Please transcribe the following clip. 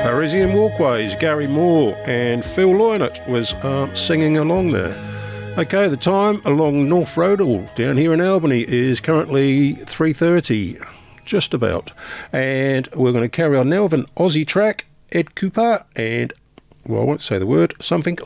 Parisian Walkways, Gary Moore and Phil Lynott was singing along there. Okay, the time along North Road, or down here in Albany, is currently 3:30, just about. And we're going to carry on now with an Aussie track, Ed Cooper, and, well, I won't say the word, something